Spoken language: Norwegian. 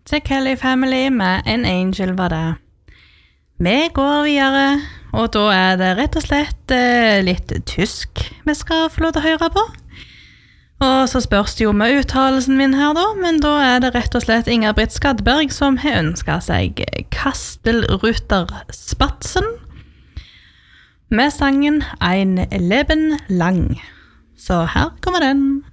The Kelly Family med En Angel var det. Vi går videre, og da det rett og slett litt tysk vi skal få lov til å høre på. Og så spørs det jo med uttalelsen min her da, men da det rett og slett Inga-Britt Skadberg som har ønsket seg Kastelruter Spatzen med sangen Ein Leben lang. Så her kommer den.